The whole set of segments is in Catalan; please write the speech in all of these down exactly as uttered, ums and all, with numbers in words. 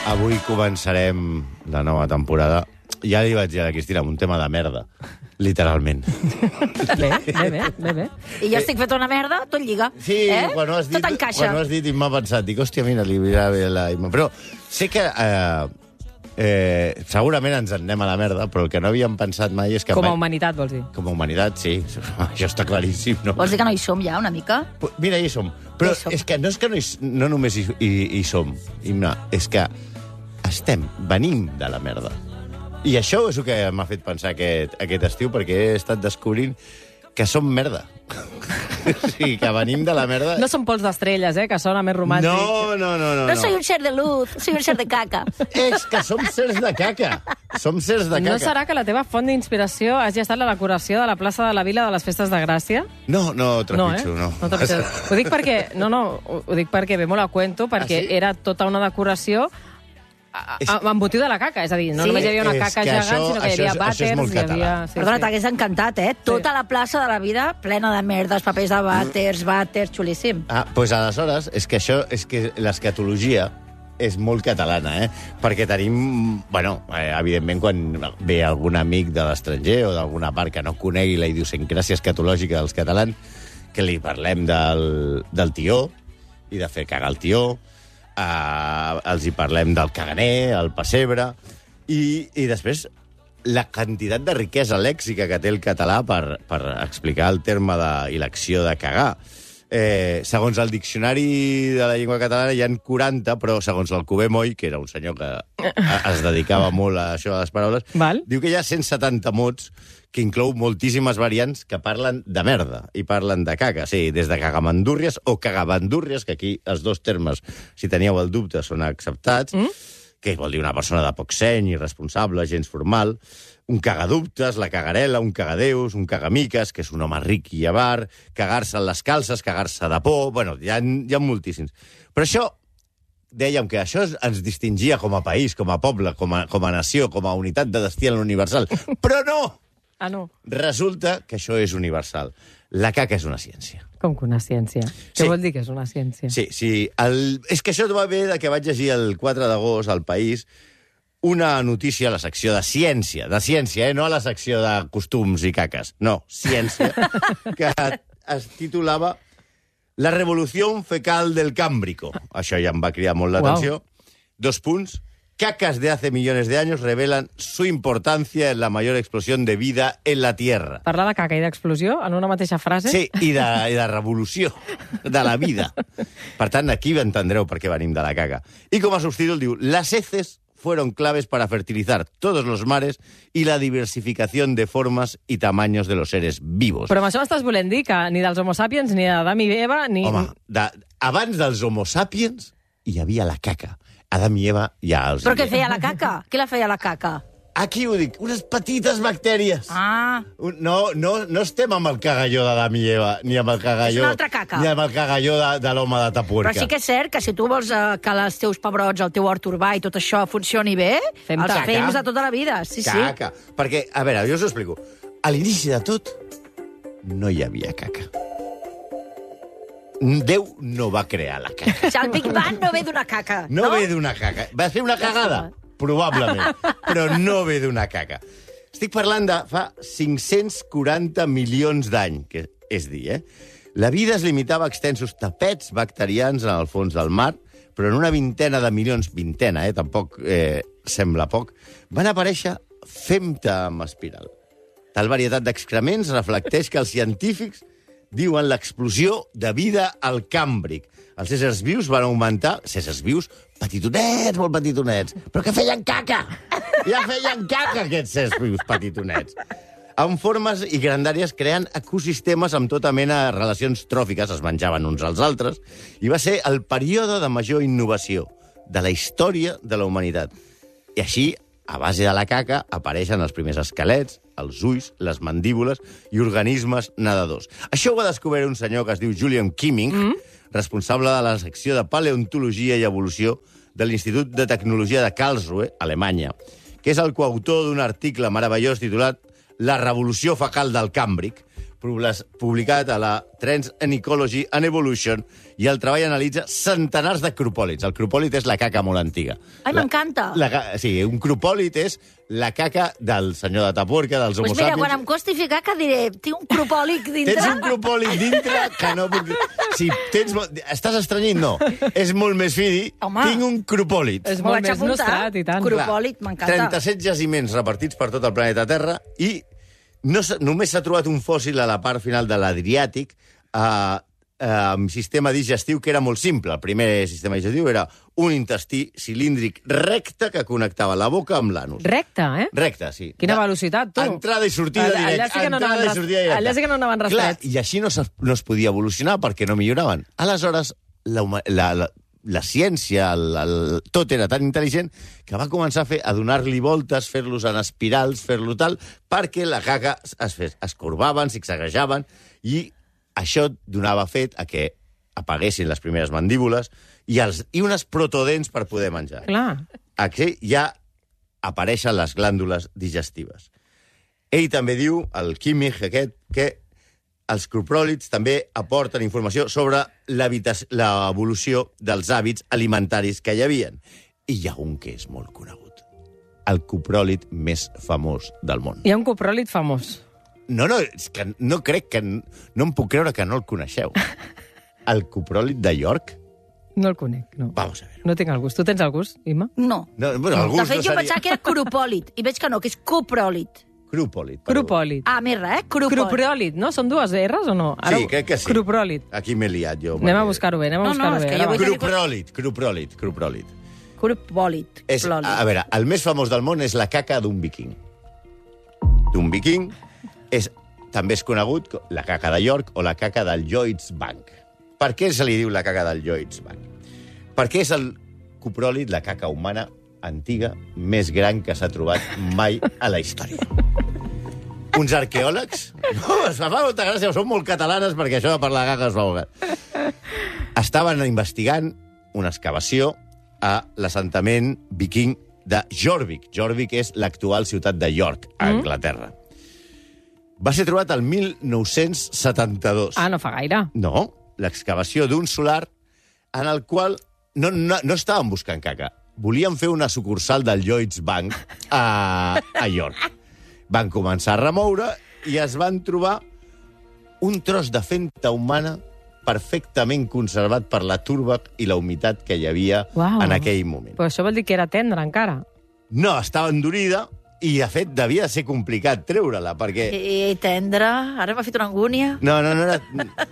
Avui començarem la nova temporada. Ja li vaig dir a la Cristina, un tema de merda. Literalment. Bé, bé, bé, bé, bé. I jo estic fet una merda, tot lliga. Sí, eh? quan ho has dit, tot encaixa. quan ho has dit i m'ha pensat, dic, hòstia, mira, li anirà bé la Imma. Però sé que eh, eh, segurament ens en anem a la merda, però el que no havíem pensat mai és que... Com a mai... humanitat, vols dir? Com a humanitat, sí. Això està claríssim, no? Vols dir que no hi som ja, una mica? Mira, hi som. Però Hi som. és que no és que no, hi, no només hi, hi, hi som, Imma, és que estem, venim de la merda. I això és el que m'ha fet pensar aquest, aquest estiu, perquè he estat descobrint que som merda. Sí, que venim de la merda. No són pols d'estrelles, eh, que sona més romàntic. No, no, no, no. No soy un ser de luz, soy un ser de caca. És que som sers de caca. Som sers de caca. No serà que la teva font d'inspiració hagi estat la decoració de la plaça de la Vila de les Festes de Gràcia? No, no, No, trepitjo, eh? no. no trepitjo. Ho dic perquè... No, no, ho ho dic perquè ve molt a cuento, perquè Ah, sí? era tota una decoració a- a- amb motiu de la caca. És a dir, no Sí. només hi havia una És caca que gegant, això- sinó que hi això havia és- això és vàters, molt hi havia... català. Sí, Perdona, sí. t'hagués encantat, eh? Tota la plaça de la vida plena de merdes, papers de vàters, vàters, xulíssim. Ah, doncs pues aleshores, és que això, és que l'escatologia és molt catalana, eh? Perquè tenim, bueno, eh, evidentment, quan ve algun amic de l'estranger o d'alguna part que no conegui la idiosincràsia escatològica dels catalans, que li parlem del, del tió i de fer cagar el tió, eh, els hi parlem del caganer, el pessebre, i, i després la quantitat de riquesa lèxica que té el català per, per explicar el terme de, i l'acció de cagar. Eh, segons el diccionari de la llengua catalana hi ha quaranta, però segons l'Alcover Moll, que era un senyor que a- es dedicava molt a això de les paraules, Val. diu que hi ha cent setanta mots que inclou moltíssimes variants que parlen de merda i parlen de caca. Sí, des de cagamandúrries o cagabandúrries, que aquí els dos termes, si teníeu el dubte, són acceptats, mm? que vol dir una persona de poc seny, irresponsable, gens formal, un cagadubtes, la cagarela, un cagadeus, un cagamiques, que és un home ric i avar, cagar-se en les calces, cagar-se de por... Bueno, hi ha, hi ha moltíssims. Però això, dèiem que això ens distingia com a país, com a poble, com a, com a nació, com a unitat de destí en l'universal. Però no! Ah, no? Resulta que això és universal. La caca és una ciència. Com que una ciència? Sí. Què vol dir que és una ciència? Sí, sí. El... És que això va bé de que vaig llegir el quatre d'agost al País una notícia a la secció de ciència, de ciència, eh? No a la secció de costums i caques. No, ciència, que es titulava La revolució fecal del Cámbrico. Això ja em va cridar molt l'atenció. Wow. Dos punts. Cacas de hace millones de años revelan su importancia en la mayor explosión de vida en la Tierra. Parlar de caca i d'explosió en una mateixa frase? Sí, i de, i de revolució de la vida. Per tant, aquí entendreu per què venim de la caca. I com a subtítol diu, las heces fueron claves para fertilizar todos los mares y la diversificación de formas y tamaños de los seres vivos. Però amb això m'estàs volent dir que ni dels homo sapiens, ni d'Adam i Eva, ni... Home, de, abans dels homo sapiens hi havia la caca. Adam i Eva ja els... Però què feia la caca? Què la feia la caca? Aquí ho dic, unes petites bactèries. Ah, Un- No, no, no estem amb el cagalló d'Adam i Eva, ni amb el cagalló... És una altra caca. Ni amb el cagalló de, de l'home de Tapuerca. però sí que és cert que si tu vols eh, que els teus pebrots, el teu hort urbà i tot això funcioni bé, Fem els caca. fems de tota la vida. Sí, sí. Caca. Perquè, a veure, jo us ho explico. A l'inici de tot, no hi havia caca. Déu no va crear la caca. O sigui, el Big Bang no ve d'una caca, No, no? ve d'una caca. Va fer una cagada? Probablement. Però no ve d'una caca. Estic parlant de fa cinc-cents quaranta milions d'any, que és dir, eh? La vida es limitava a extensos tapets bacterians en el fons del mar, però en una vintena de milions, vintena, eh? Tampoc eh, sembla poc, van aparèixer femta amb espiral. Tal varietat d'excrements reflecteix que els científics diuen l'explosió de vida al Càmbric. Els éssers vius van augmentar... Éssers vius petitonets, molt petitonets, però que feien caca! Ja feien caca, aquests éssers vius petitonets. Amb formes i grandàries creant ecosistemes amb tota mena de relacions tròfiques, es menjaven uns als altres, i va ser el període de major innovació de la història de la humanitat. I així, a base de la caca, apareixen els primers esquelets, els ulls, les mandíbules i organismes nedadors. Això ho va descobrir un senyor que es diu Julian Kimming, mm. responsable de la secció de paleontologia i evolució de l'Institut de Tecnologia de Karlsruhe, Alemanya, que és el coautor d'un article meravellós titulat La revolució fecal del Càmbric, publicat a la Trends in Ecology and Evolution, i el treball analitza centenars de cropòlits. El cropòlit és la caca molt antiga. Ai, m'encanta. Sí, un cropòlit és la caca del senyor de Taporca, dels pues homo mira, sapiens. quan em costi ficar, que diré, tinc un cropòlit dintre. Tens un cropòlit dintre que no puc... Si tens... Estàs estrenyint? No. És molt més fi dir, Home. tinc un cropòlit. És M'ho molt vaig més apuntar. nostrat, i tant. Cropòlit, m'encanta. trenta-set jaciments repartits per tot el planeta Terra i no s'ha- només s'ha trobat un fòssil a la part final de l'Adriàtic eh, eh, amb sistema digestiu que era molt simple. El primer sistema digestiu era un intestí cilíndric recte que connectava la boca amb l'anus. Recte, eh? Recte, sí. Quina De- velocitat, tu. Entrada i sortida Allà- allà directa. sí que no entrada anaven i ras- sortida directa. allà sí que no anaven Clar, rastrets. i així no, es- no es podia evolucionar perquè no milloraven. Aleshores, la, huma- la, la, la ciència, el, el, tot era tan intel·ligent que va començar a fer a donar-li voltes, fer-los en espirals, fer-lo tal, perquè la caca es, fes, es corbaven, zigzaguejaven, i això donava fet a que apaguessin les primeres mandíbules i, els, i unes protodents per poder menjar. Clar. Aquí ja apareixen les glàndules digestives. Ell també diu, el Kimmich aquest, que els copròlits també aporten informació sobre l'habita- l'evolució dels hàbits alimentaris que hi havien. I hi ha un que és molt conegut. El copròlit més famós del món. Hi ha un copròlit famós. No, no, és que no crec que... No em puc creure que no el coneixeu. El copròlit de York? No el conec, no. Vamos a ver. No tinc el gust. Tu tens el gust, Imma? No. No, bueno, el De gust fet, no jo seria... pensava que era cropòlit, i veig que no, que és copròlit. Cropòlit. perdó. Cropòlit. Ah, mirra, eh? Cropòlit. Cropròlit, no? Són dues R's o no? Sí, crec que sí. Cropròlit. Aquí m'he liat jo. Anem a perquè- buscar-ho bé, anem a No, no, buscar-ho és bé. que jo ara vull va. que- Copròlit, copròlit, copròlit. Cropòlit. És, Plòlit. a veure, el més famós del món és la caca d'un viking. D'un viking és, també és conegut com la caca de York o la caca del Lloyds Bank. Per què se li diu la caca del Lloyds Bank? Perquè és el copròlit, la caca humana antiga, més gran que s'ha trobat mai a la història. Uns arqueòlegs... No, es fa molta gràcia, són molt catalanes perquè això de parlar de caca es fa molt. Estaven investigant una excavació a l'assentament viking de Jorvik. Jorvik és l'actual ciutat de York, a Anglaterra. Va ser trobat el mil nou-cents setanta-dos. Ah, no fa gaire. No, l'excavació d'un solar en el qual no, no, no estaven buscant caca. Volien fer una sucursal del Lloyds Bank a, a York. Van començar a remoure i es van trobar un tros de fenta humana perfectament conservat per la turba i la humitat que hi havia Uau. en aquell moment. Però això vol dir que era tendre, encara. No, estava endurida i, de fet, devia ser complicat treure-la, perquè... I tendre, ara m'ha fet una angúnia. No, no, no era...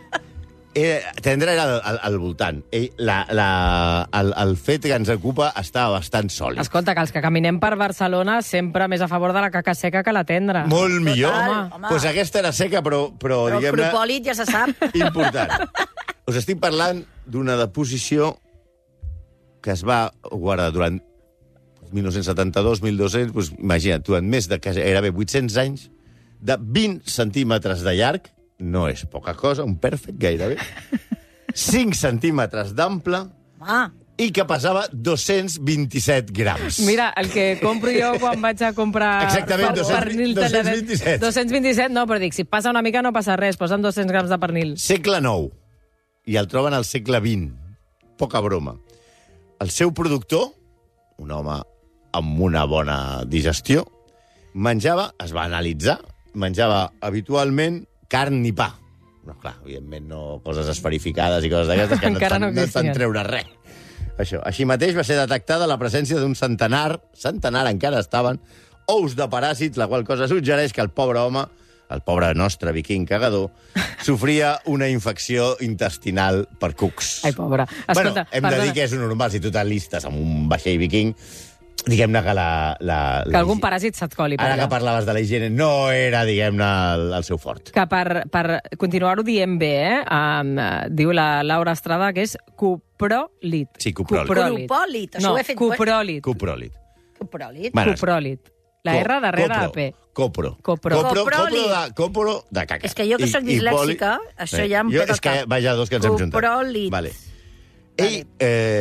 era tendre era al, al voltant. Ell, la, la, el, el fet que ens ocupa estava bastant sòlid. Escolta, que els que caminem per Barcelona sempre més a favor de la caca seca que la tendra. Molt millor. Total, Doncs home. pues aquesta era seca, però, però, Però el diguem-ne, cropòlit ja se sap. important. Us estic parlant d'una deposició que es va guardar durant mil nou-cents setanta-dos, mil dos-cents, doncs, imagina't, durant més de gairebé vuit-cents anys, de vint centímetres de llarg, no és poca cosa, un perfect gairebé, cinc centímetres d'ample Ah, i que pesava dos-cents vint-i-set grams. Mira, el que compro jo quan vaig a comprar... Exactament, per- dos-cents pernil dos-cents talladet. vint-i-set. dos-cents vint-i-set, no, però dic, si passa una mica no passa res, posa'm dos-cents grams de pernil. Segle nou, i el troben al segle vint. Poca broma. El seu productor, un home amb una bona digestió, menjava, es va analitzar, menjava habitualment carn i pa. No, clar, evidentment no coses esferificades i coses d'aquestes que no et Encara fan, no no et fan existien. treure res. Això. Així mateix va ser detectada la presència d'un centenar, centenar encara estaven, ous de paràsits, la qual cosa suggereix que el pobre home, el pobre nostre viking cagador, sofria una infecció intestinal per cucs. Ai, pobre. Bueno, Escolta, hem de perdona, dir que és normal, si tu t'enlistes amb un vaixell viking, diguem-ne que la... la, la que algun paràsit se't coli per Ara allà. que parlaves de la higiene, no era, diguem-ne, el, el seu fort. Que per, per continuar-ho dient bé, eh, um, diu la Laura Estrada que és copròlit. Sí, copròlit. Cropòlit, això No, ho he fet- copròlit. Copròlit. copròlit. Bueno, Copròlit. La Co- R darrere copro, la P. Copro. Copro. Copro, copro, Copròlit. de, copro de caca. És que jo que I- soc i dislèxica, poli- això Bé, ja em jo, peta És que el cap. vaja, dos que ens hem juntat. Copròlit. Vale. Ell, eh,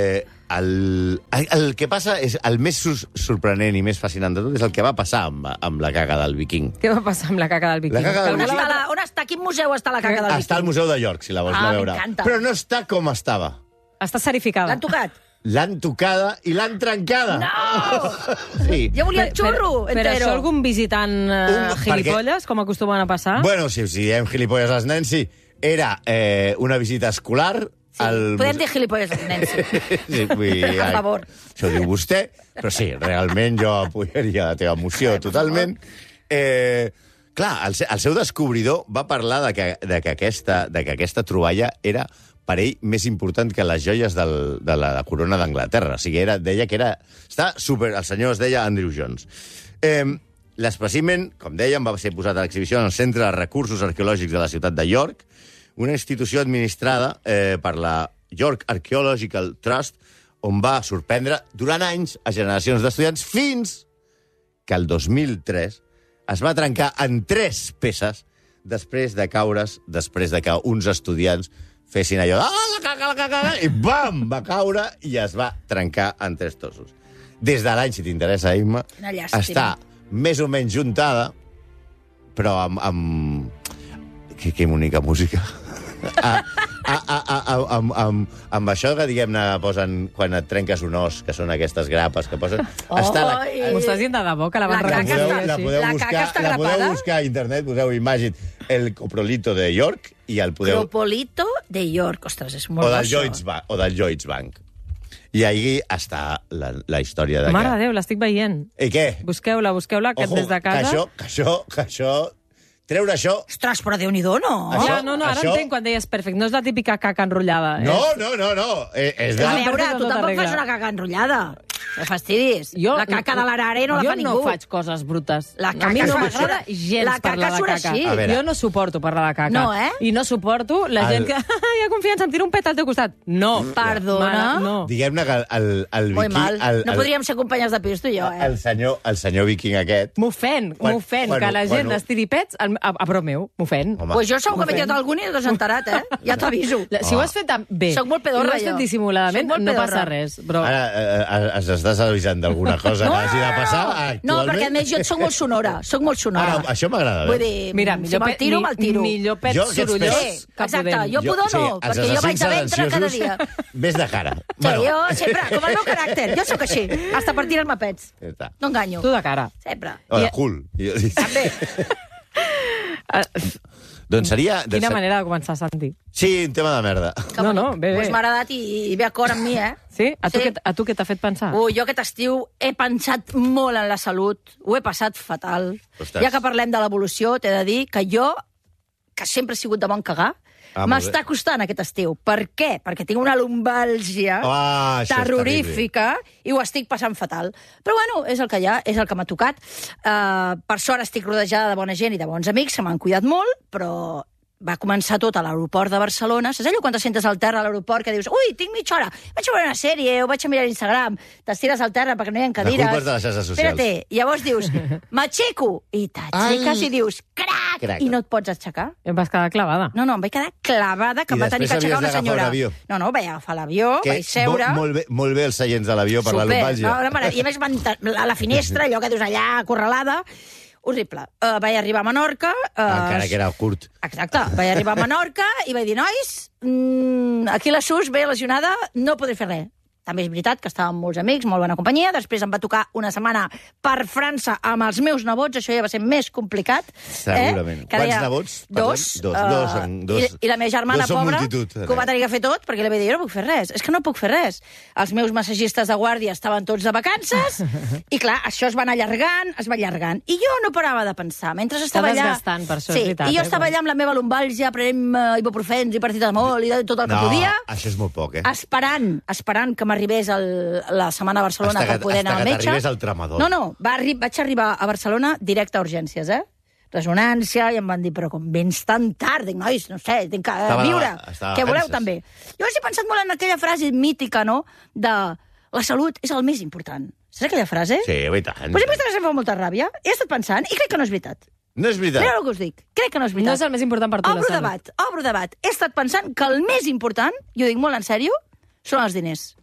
el, el, el que passa és el més sorprenent i més fascinant de tot és el que va passar amb, amb la caca del viking. Què va passar amb la caca del viking? La caca del On està, la, on està? Quin museu està la caca del viking? Està al Museu de York, si la vols Ah, anar a veure. m'encanta. Però no està com estava. Està serificada. L'han tocat? L'han tocada i l'han trencada. No! Sí. Jo volia el xurro Però, però entero. això algun visitant uh, Un- gilipolles, com acostumen a passar? Bueno, si, si diem gilipolles als nens, sí. Era eh, una visita escolar. Sí, al podem muse- dir gilipolles als nens. Sí, vull dir, A ai, favor. Això ho diu vostè, però sí, realment jo apoyaria la teva moció totalment. Eh, clar, el, se- el seu descobridor va parlar de que, de que, aquesta, de que aquesta troballa era per ell més important que les joies del, de la corona d'Anglaterra. O sigui, era, deia que era... Està super... El senyor es deia Andrew Jones. Eh, L'espècimen, com dèiem, va ser posat a l'exhibició en el Centre de Recursos Arqueològics de la ciutat de York, una institució administrada eh, per la York Archaeological Trust, on va sorprendre durant anys a generacions d'estudiants fins que el dos mil tres es va trencar en tres peces després de caure's, després de que uns estudiants fessin allò, ah, la caca, la caca, i bam, va caure i es va trencar en tres trossos. Des de l'any, si t'interessa, Imma, Quina llàstima. està més o menys juntada, però amb... amb... Que, que bonica música. A, a, a, a, a, amb, amb, amb això que, diguem-ne, posen quan et trenques un os, que són aquestes grapes que posen... Oh, està la, i- M'ho estàs dient de debò, que la van La la caca podeu, està- la així? podeu La buscar, caca està la podeu grapada? buscar a internet, poseu Imagine el coprolito de York i el podeu... Cropolito de York. Ostres, és molt O bo, del, això. Lloyds Bank, o del Lloyds Bank. I ahí està la, la història de Mare que... de Déu, l'estic veient. I què? Busqueu-la, busqueu-la, que Ojo, des de casa... que això, que això, que això... Treure això... Ostres, però Déu-n'hi-do, no? Això- Ja, no, no, ara això- entenc quan deies perfecte. No és la típica caca enrotllada. No, És... no, no, no. Eh, és de... A Ah, veure, perfecte, tu tota tampoc regla. fas una caca enrotllada. No fastidis. La caca de l'arare no la jo fa ningú. Jo no faig coses brutes. La a mi caca no surt m'agrada així. gens La caca parlar de surt caca. així. A veure. Jo no suporto parlar de caca. No, eh? I no suporto la El- gent que... Hi ha confiança, em tira un pet al teu costat. No. Perdona? Mare, no. Diguem-ne que el, el Molt viking... mal. El, No el, podríem ser companyes de pis, tu i jo, eh? el, senyor, el senyor viking aquest... M'ofèn, Quan- m'ofèn bueno, que la gent bueno. es tiri pets a, a, a prop meu. M'ofèn. Home. Pues jo segur que m'he M'ofèn. tirat algun i no t'has enterat, eh? Ja t'aviso. La- Si ho has fet amb- bé, Soc molt pedorra, i ho has fet jo. dissimuladament, Soc molt no pedorra. passa res. Però... Ara eh, eh, estàs avisant d'alguna cosa que hagi de passar actualment? No, perquè a més jo soc molt sonora. Soc molt sonora. Ara, això m'agrada. Vull bé. dir, Mira, si millor, me'l pe- tiro, mi- me'l tiro. millor pet Jo aquests sorollós pets- Sí, que exacte. pudent. Jo pudor no, els perquè jo vaig a assassins ventre cada dia. silenciosos, Ves de cara. Sí, jo sempre, com el meu caràcter, jo sóc així, hasta per tirar-me pets. Ja està. No enganyo. Tu de cara. Sempre. O de I- cul. També. Uh, Doncs seria... Quina doncs- manera de començar, Santi. Sí, un tema de merda. Que No, no, bonic. bé, bé. Pues m'ha agradat i, i ve acord amb mi, eh? Sí? A tu, Sí. Què, a tu què t'ha fet pensar? Ui, jo aquest estiu he pensat molt en la salut, ho he passat fatal. Ostres. Ja que parlem de l'evolució, t'he de dir que jo, que sempre he sigut de bon cagar, Ah, molt m'està bé. costant aquest estiu. Per què? Perquè tinc una lumbàlgia Ah, això és terrorífica i ho estic passant fatal. Però bueno, és el que hi ha, és el que m'ha tocat. Uh, per sort estic rodejada de bona gent i de bons amics, se m'han cuidat molt, però va començar tot a l'aeroport de Barcelona. Saps allò quan te sentes al terra a l'aeroport que dius ui, tinc mitja hora, vaig a veure una sèrie o vaig a mirar Instagram, t'estires al terra perquè no hi ha cadires. culpa és de les xarxes socials. Espérate, llavors dius, m'aixeco, i t'aixeques i dius, crac, Crac. i no et pots aixecar. Em vas quedar clavada. No, no, em vaig quedar clavada, que I em va tenir després que aixecar havies una d'agafar un senyora. avió. No, no, vaig agafar l'avió, vaig seure... Molt, molt, bé, molt bé els seients de l'avió per la Super, lumbàlgia. no, una meravella. I a més, van ta- a la finestra, allò que dius allà, acorralada, horrible. Uh, vaig arribar a Menorca... Uh, Encara que era curt. Exacte. Vaig arribar a Menorca i vaig dir, nois, mm, aquí la Sus ve lesionada, no podré fer res. També és veritat que estava amb molts amics, molt bona companyia. Després em va tocar una setmana per França amb els meus nebots. Això ja va ser més complicat. Segurament. Eh? Que Quants deia- nebots? Dos. Parlem? Dos, eh, dos, en- dos. I, I la meva germana, Dos són pobra, multitud. que ho va tenir que fer tot, perquè li vaig dir, jo no puc fer res. És que no puc fer res. Els meus massagistes de guàrdia estaven tots de vacances i, clar, això es va anar allargant, es va allargant. I jo no parava de pensar. Mentre estava allà... desgastant, per això, sí, és veritat, i jo eh, estava quan- allà amb la meva lumbàlgia, prenent uh, ibuprofens i paracetamol i de tot el que No, podia, això és molt poc, eh? esperant, esperant que m'arribés el, la setmana a Barcelona Hasta per que- poder hasta anar al que metge. t'arribés el tramador. No, no, va arri vaig arribar a Barcelona directe a urgències, eh? Resonància, i em van dir, però com vens tan tard? Dic, nois, no sé, tinc que Estava de- viure. estava de Què voleu, vacances. també? Jo he pensat molt en aquella frase mítica, no?, de la salut és el més important. Saps aquella frase? Sí, i tant. Pues sempre em fa molta ràbia. He estat pensant, i crec que no és veritat. No és veritat. Mireu el que us dic. Crec que no és veritat. No és el més important per tu, la Obro salut. debat, obro debat. He estat pensant que el més important, i ho dic molt en sèrio, són els diners.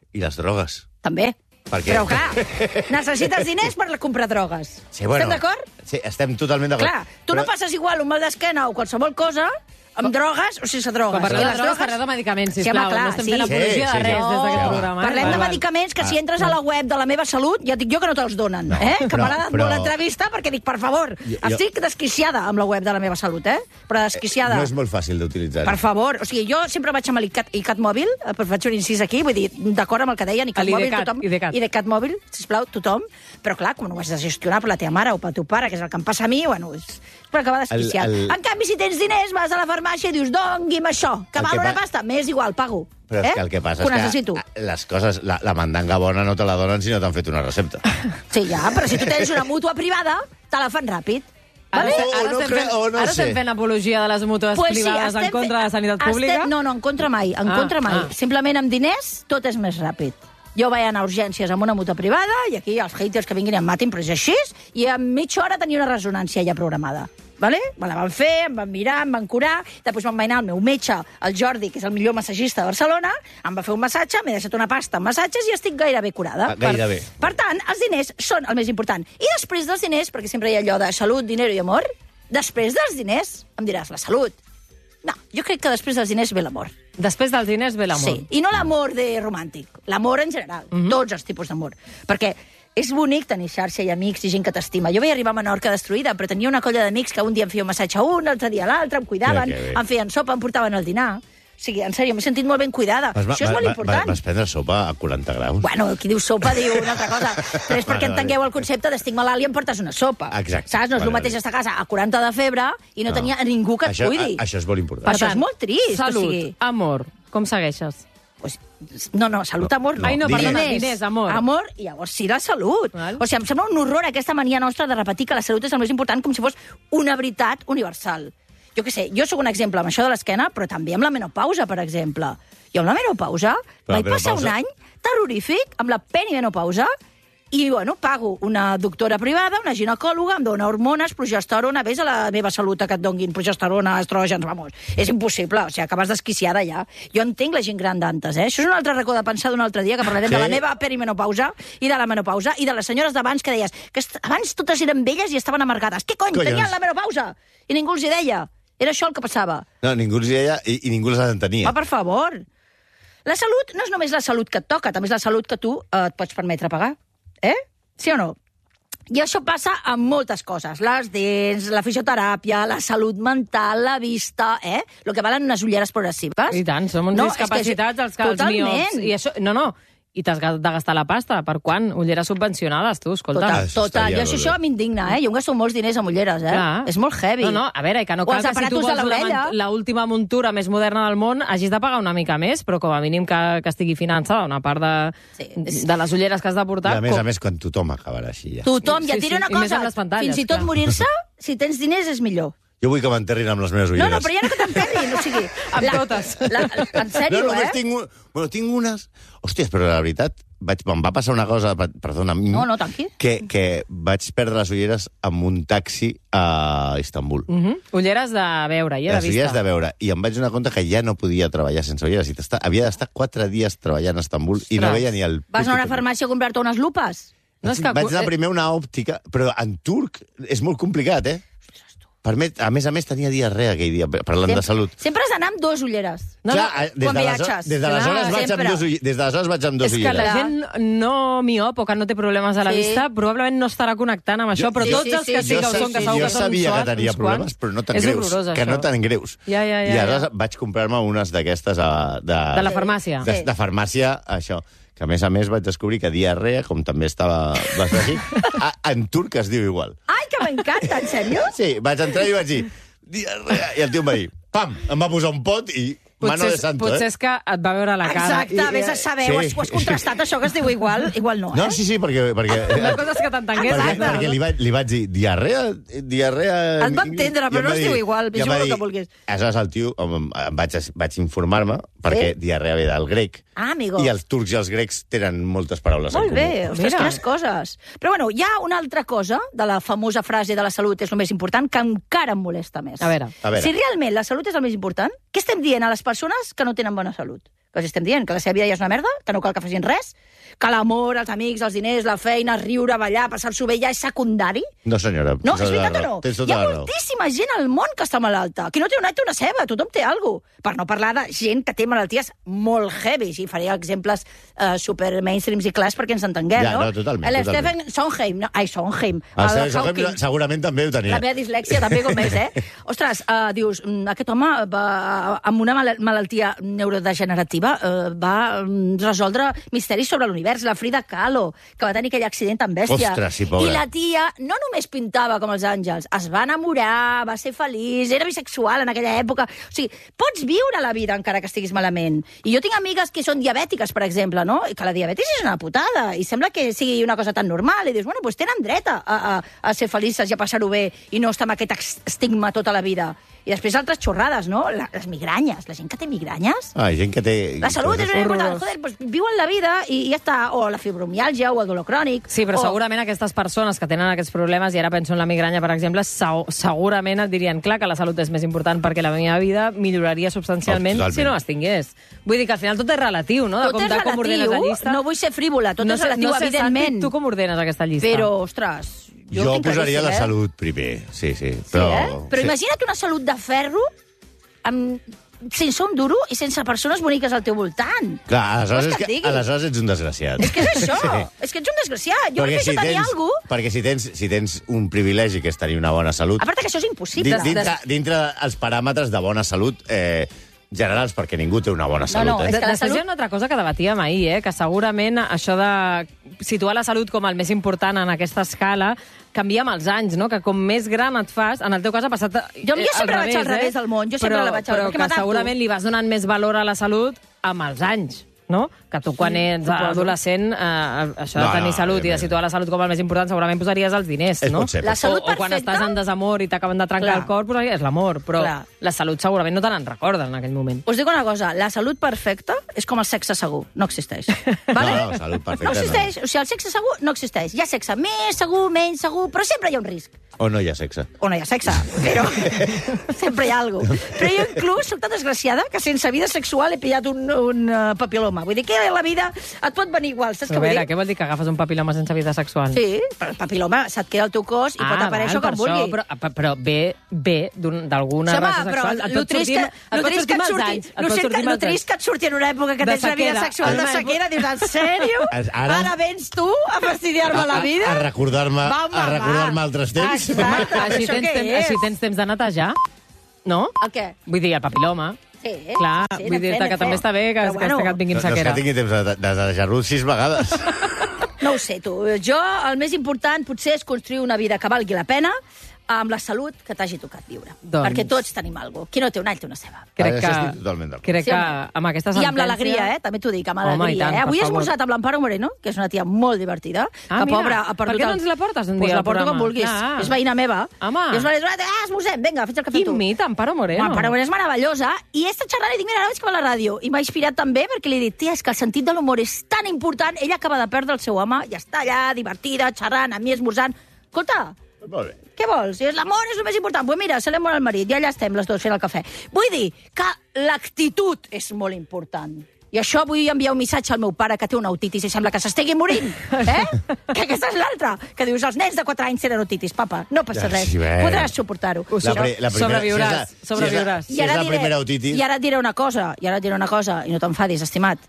I les drogues? També. Per què? Però, clar, necessites diners per comprar drogues. Sí, bueno, Estem d'acord? Sí, estem totalment d'acord. Clar, tu Però... no passes igual un mal d'esquena o qualsevol cosa amb drogues o sense drogues. Quan parlem I de les drogues, parlem de medicaments, Sí, sisplau. home, clar, no estem sí. fent apologia Sí, de sí, res sí. des d'aquest No. programa. eh? Parlem Val, de val. medicaments que si entres a la web de la meva salut, ja et dic jo que no te'ls donen, No, eh? Que però- m'ha agradat però- molt l'entrevista perquè dic, per favor, Jo- jo- estic desquiciada amb la web de la meva salut, eh? Però desquiciada. No és molt fàcil d'utilitzar. Per favor, o sigui, jo sempre vaig amb l'ICAT ICAT mòbil, eh, però faig un incís aquí, vull dir, d'acord amb el que deien, ICAT mòbil, l'IDCAT, tothom... IDCAT. IDCAT mòbil, sisplau, tothom, però clar, com no ho has de gestionar per la teva mare o pel teu pare, que és el que em passa a mi, bueno, és per acabar desquiciat. El- el- En canvi, si tens diners, vas a la farmàcia i dius, dongui'm això, que El val que una pa- pasta, m'és igual, pago. Però és que el que passa Ho és que necessito. les coses, la, la mandanga bona no te la donen si no t'han fet una recepta. Sí, ja, però si tu tens una mútua privada, te la fan ràpid. Ara, Vale? estem- ara, Oh, no estem, crec- fent, oh, no ara sé. estem fent apologia de les mútues Pues sí, privades en estem contra de la sanitat estem- pública? No, no, en contra mai, en Ah, contra mai. ah. Simplement amb diners tot és més ràpid. Jo vaig anar a urgències amb una mútua privada i aquí els haters que vinguin i em matin, però és així, i en mitja hora tenia una ressonància ja programada. Vale? Me la van fer, em van mirar, em van curar, després me'n vaig anar al meu metge, el Jordi, que és el millor massagista de Barcelona, em va fer un massatge, m'he deixat una pasta amb massatges i estic gairebé curada. Ah, gairebé. Per, per tant, els diners són el més important. I després dels diners, perquè sempre hi ha allò de salut, dinero i amor, després dels diners em diràs, la salut. No, jo crec que després dels diners ve l'amor. Després dels diners ve l'amor. Sí, i no l'amor de romàntic, l'amor en general, mm -hmm. tots els tipus d'amor. Perquè és bonic tenir xarxa i amics i gent que t'estima. Jo vaig arribar a Menorca destruïda, però tenia una colla d'amics que un dia em feia un massatge a un, l'altre dia a l'altre, em cuidaven, Mira que bé. em feien sopa, em portaven al dinar. O sigui, en sèrio, m'he sentit molt ben cuidada. Vas, Això és molt va- important. va- Vas prendre sopa a quaranta graus? Bueno, qui diu sopa diu una altra cosa. Però és perquè Vale, entengueu vale. el concepte d'estic malalt i em portes una sopa. Exacte. Saps? No és Vale, el mateix vale. estar a casa a quaranta de febre i no, No. tenia ningú que et això, cuidi. a- Això és molt important. Per Això és molt trist, Salut, o sigui. amor, com segueixes? Pues, no, no, salut, amor, no. Ai, no, perdona, diners, amor. Amor, i llavors sí la salut. Val. O sigui, em sembla un horror aquesta mania nostra de repetir que la salut és el més important com si fos una veritat universal. Jo què sé, jo sóc un exemple amb això de l'esquena, però també amb la menopausa, per exemple. Jo amb la menopausa Però vaig la passar un menopausa- any terrorífic amb la perimenopausa i, bueno, pago una doctora privada, una ginecòloga, em dona hormones, progesterona, vés a la meva salut a que et donguin progesterona, estrògens, vamos. És impossible, o sigui, acabes desquiciada ja. Jo entenc la gent gran d'antes, eh? Això és un altre racó de pensar d'un altre dia, que parlarem Sí. de la meva perimenopausa i de la menopausa i de les senyores d'abans que deies que est- abans totes eren velles i estaven amargades. Què cony? Collons. Tenien la menopausa! I ningú els hi deia. Era això el que passava. No, ningú els deia i, i ningú les entenia. Va, per favor. La salut no és només la salut que et toca, també és la salut que tu eh, et pots permetre pagar. Eh? Sí o no? I això passa amb moltes coses. Les dents, la fisioteràpia, la salut mental, la vista, eh? Lo que valen unes ulleres progressives. I tant, som uns No, no, és que discapacitats, els que els totalment. miops. I això, no, no, i t'has de gastar la pasta. Per quan? Ulleres subvencionades, tu, escolta. Total, això total. estaria I això, molt això bé. m'indigna, eh? Jo em gasto molts diners amb ulleres, eh? Clar. És molt heavy. No, no, a veure, i que no O cal els que si tu aparatos de vols l'orella. una- la última muntura més moderna del món hagis de pagar una mica més, però com a mínim que, que estigui finançada una part de, Sí, és- de les ulleres que has de I portar. a més com- a més, quan tothom acabarà així ja. Tothom, ja Sí, et diré sí, una i més cosa. amb les pantalles, Fins i tot clar. morir-se, si tens diners, és millor. Jo vull que m'enterrin amb les meves No, ulleres. no, però ja no que t'enterrin, o sigui... Amb la, totes. La, en sèrio, no, només eh? tinc, un... bueno, tinc unes... Hòsties, però la veritat, vaig... em va passar una cosa, per- perdona, a mi, No, no, tranquil. que, que vaig perdre les ulleres amb un taxi a Istanbul. Uh -huh. Ulleres de veure, i de les ulleres vista. de veure. I em vaig donar compte que ja no podia treballar sense ulleres. I t'està- havia d'estar quatre dies treballant a Istanbul i no Ostres. veia ni el... Vas anar a una puto- farmàcia a comprar-te unes lupes? No, és que- Vaig anar primer a una òptica, però en turc és molt complicat, eh? Permet, a més a més, tenia diarrea aquell dia, parlant de salut. Sempre has d'anar amb dues ulleres. No, Clar, no, eh, des quan d'aleshores viatges. des d'aleshores Clar, vaig, amb sempre. dos ull- des d'aleshores vaig amb dos És que la ulleres. gent no miop o que no té problemes a la Sí. vista probablement no estarà connectant amb això, Jo- però sí, tots sí, els que sí, sí, sí, que ho sí, són, que sí, segur jo que són sabia uns que tenia uns problemes, quants. però no tan És greus. horrorós, que això. no tan greus. Ja, ja, ja, I ara ja. vaig comprar-me unes d'aquestes a- de... De la farmàcia. De, Sí. de farmàcia, això. Que a més a més vaig descobrir que diarrea, com també estava bastant així, a, en turc es diu igual. Ai, que m'encanta, en sèrio? Sí, vaig entrar i vaig dir, diarrea, i el tio em va dir, pam, em va posar un pot i mano Potser, de santo, potser eh? és que et va veure la cara. Exacte, I- vés a saber, Sí. ho has, ho has contrastat, això que es diu igual? Igual no, eh? No, sí, sí, perquè... perquè Una cosa és que t'entengués. perquè, Exacte. perquè li, vaig, li vaig dir, diarrea, diarrea... Et va entendre, I però em no va es dir- diu igual, i em jugo va el dir- que vulguis. Aleshores el tio, em, em vaig, vaig informar-me, perquè diarrea ve del grec, Ah, amigo. i els turcs i els grecs tenen moltes paraules Molt en comú. bé, ostres, Mira. quines coses. Però bueno, hi ha una altra cosa de la famosa frase de la salut és el més important que encara em molesta més. A veure. A veure. Si realment la salut és el més important, què estem dient a les persones que no tenen bona salut? que els estem dient, que la seva vida ja és una merda, que no cal que facin res, que l'amor, els amics, els diners, la feina, riure, ballar, passar-s'ho bé ja és secundari. No, senyora. No, és veritat o no? Tens Hi tota ha la raó. moltíssima gent al món que està malalta. Qui no té una té una ceba, tothom té alguna cosa. Per no parlar de gent que té malalties molt heavy. I faria exemples uh, super mainstreams i clars perquè ens entenguem, Ja, no? no, totalment, El totalment. Stephen Sondheim, no, ai, Sondheim. El el Stephen Hawking. Hawking segurament també ho tenia. La meva dislèxia també com és, eh? Ostres, uh, dius, mm, aquest home va, amb una mal malaltia neurodegenerativa uh, va um, resoldre misteris sobre l'univers. La Frida Kahlo, que va tenir aquell accident tan bèstia. Ostres, sí, pobra. I la tia no només pintava com els àngels, es va enamorar, va ser feliç, era bisexual en aquella època. O sigui, pots viure la vida encara que estiguis malament. I jo tinc amigues que són diabètiques, per exemple, no? I que la diabetis és una putada, i sembla que sigui una cosa tan normal, i dius, bueno, doncs tenen dret a, a, a ser felices i a passar-ho bé, i no estar amb aquest estigma tota la vida. I després altres xorrades, no? La, les migranyes, la gent que té migranyes. Ah, gent que té... La salut és una important. Joder, doncs viuen la vida i ja està. O la fibromiàlgia o el dolor crònic. Sí, però o... segurament aquestes persones que tenen aquests problemes, i ara penso en la migranya, per exemple, segurament et dirien, clar, que la salut és més important perquè la meva vida milloraria substancialment Oh, si no es tingués. Vull dir que al final tot és relatiu, no? De tot com, és de com ordenes la llista. no vull ser frívola, tot no és sé, relatiu, no sé, evidentment. Santi, tu com ordenes aquesta llista? Però, ostres... Jo, Jo jo posaria la eh? salut primer, sí, sí. Però, Però, sí, eh? però sí. imagina't una salut de ferro amb, sense un duro i sense persones boniques al teu voltant. Clar, aleshores, Vols és que et que, digui? aleshores ets un desgraciat. És que és això, Sí. és que ets un desgraciat. Jo Perquè prefereixo si tenir tens, algú... perquè si tens, si tens un privilegi que és tenir una bona salut, A part que això és impossible. din- dintre, dintre els paràmetres de bona salut eh, generals, perquè ningú té una bona salut. no, eh? és que la Després salut- hi ha una altra cosa que debatíem ahir, eh? Que segurament això de situar la salut com el més important en aquesta escala canvia amb els anys, no? Que com més gran et fas, en el teu cas ha passat eh, Jo- jo sempre al vaig al revés del món, jo sempre però, la vaig al- però perquè que m'adapto. segurament li vas donant més valor a la salut amb els anys, no? Que tu quan ets suposo. adolescent, eh, això de No, tenir no, salut i de evidentment. situar la salut com el més important, segurament posaries els diners, Es no? pot ser, La pot ser. salut o, o quan perfecta- estàs en desamor i t'acaben de trencar Clar. el cor, posaries l'amor, però Clar. la salut segurament no te n'en recordes en aquell moment. Us dic una cosa, la salut perfecta és com el sexe segur, no existeix. Vale? No, no, salut perfecta No existeix, o sigui, el sexe segur no existeix. Hi ha sexe més segur, menys segur, però sempre hi ha un risc. O no hi ha sexe. O no hi ha sexe, però sempre hi ha alguna cosa. Però jo inclús soc tan desgraciada que sense vida sexual he pillat un, un uh, papiloma. Vull dir que la vida et pot venir igual, saps Però què a vull veure, dir? què vol dir que agafes un papiloma sense vida sexual? Sí, però el papiloma se't queda al teu cos i pot aparèixer Ah, val, com per vulgui. Això, però, però ve, ve d'un- d'alguna Sí, home, relació però sexual. Et lo pot trist sortir, que, et lo pot trist que sortir et amb els surti, anys. Et lo, pot trist, sortir amb lo els anys. trist que et surti en una època que De tens una vida sequera. sexual de Ara- sequera, dius, en sèrio? Ara- Ara vens tu a fastidiar-me la vida? A, a recordar-me Va, home, a recordar-me va. altres temps. Exacte. Home, però així això tens, què temps, és? així tens temps de netejar, no? El què? Vull dir, el papiloma. Sí, Clar, sí, vull anem dir-te fent, que anem també fent. està bé que, Però que, bueno, que et vinguin No, no és que sequera. tingui temps de, de desejar-lo sis vegades. No ho sé, tu. Jo, el més important potser és construir una vida que valgui la pena amb la salut que t'hagi tocat viure. Doncs- Perquè tots tenim alguna cosa. Qui no té un all té una ceba. Crec Ara que, estic totalment d'acord. crec Sí, que home. amb aquesta I sentència... amb l'alegria, eh? També t'ho dic, amb Home, i alegria. tant, eh? per Avui he favor. esmorzat amb l'Amparo Moreno, que és una tia molt divertida, Ah, que mira, pobra ha per perdut... què no el- ens la portes un pues dia la al porto com programa? vulguis. Clar. És veïna meva. Home. I és una ah, esmorzem, vinga, fes el cafè amb tu. Quin mit, Amparo Moreno. Amparo Moreno és meravellosa. I he estat xerrant i dic, mira, ara veig que va a la ràdio. I m'ha inspirat també perquè li he dit, tia, és que el sentit de l'humor és tan important. Ella acaba de perdre el seu home i està allà, divertida, xerrant, amb mi esmorzant. Escolta, Molt bé. què vols? I l'amor és el més important. Pues mira, se l'hem al marit i allà estem les dues fent el cafè. Vull dir que l'actitud és molt important. I això vull enviar un missatge al meu pare que té una otitis i sembla que s'estigui morint. Eh? Que aquesta és l'altra. Que dius, els nens de quatre anys tenen otitis, papa. No passa Ja, res. sí, bé. Podràs suportar-ho. La pri- la primera- Sobreviuràs, si és la- sobreviuràs. Si és la, si és la primera otitis... I ara et diré una cosa, i ara et diré una cosa, i no t'enfadis, estimat.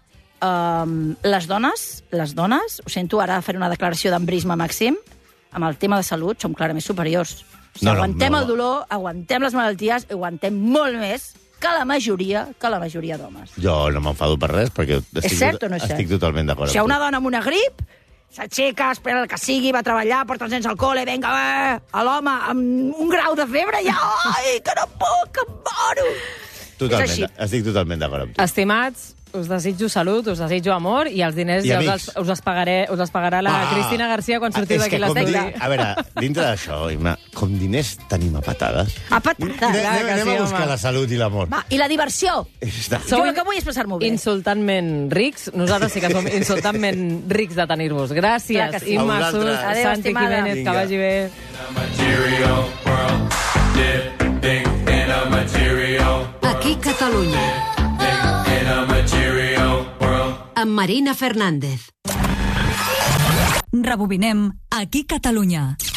Um, les dones, les dones, ho sento, ara faré una declaració d'embrisme màxim, amb el tema de salut som clarament superiors. O sigui, No, no, aguantem no, el no. dolor, aguantem les malalties, i aguantem molt més que la majoria, que la majoria d'homes. Jo no m'enfado per res, perquè estic, És cert o no és cert? estic totalment d'acord Si hi ha amb una tu. dona amb una grip, s'aixeca, espera el que sigui, va a treballar, porta els nens al col·le, vinga, va, a l'home amb un grau de febre, ja, ai, que no puc, que em moro. Totalment, És així. estic totalment d'acord amb tu. Estimats, us desitjo salut, us desitjo amor i els diners I ja us amics. els, us, els pagaré, us els pagarà la Ah, Cristina Garcia quan sortiu és d'aquí que a com l'estudi. di- A veure, dintre d'això, Imma, com diners tenim a patades. A patades. Anem, clar que anem sí, a buscar home. la salut i l'amor. Va, i la diversió. Està. Jo el que vull és passar-m'ho bé. Insultantment rics. Nosaltres sí que som insultantment rics de tenir-vos. Clar Gràcies, que sí. Imma A Sus, vosaltres. Adéu, Santi estimada. Jiménez, que Vinga. vagi bé. material world, dipping in a material, Aquí Catalunya. in a material amb Marina Fernández. Rebobinem aquí Catalunya.